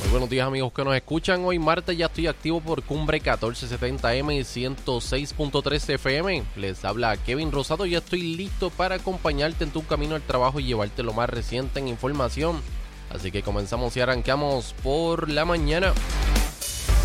Muy buenos días amigos que nos escuchan. Hoy martes ya estoy activo por Cumbre 1470M y 106.3 FM. Les habla Kevin Rosado y estoy listo para acompañarte en tu camino al trabajo y llevarte lo más reciente en información. Así que comenzamos y arrancamos por la mañana.